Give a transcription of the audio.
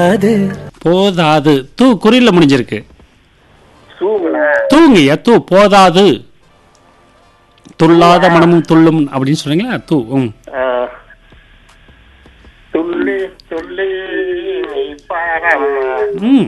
அது போதாது. தூ குறியில முடிஞ்சிருக்கு. சூங்களா? தூங்கய்யா தூ போதாது. துள்ளாத மனமும் துள்ளும் அப்படின்னு சொல்றீங்களா? தூ. துள்ளி துள்ளி நீ பாரம்மா.